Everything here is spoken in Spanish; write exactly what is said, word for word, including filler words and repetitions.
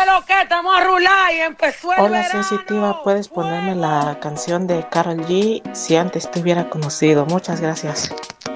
lo que estamos a rular y empezó el Hola verano. sensitiva, ¿puedes ponerme la canción de Karol G? Si antes te hubiera conocido. Muchas gracias.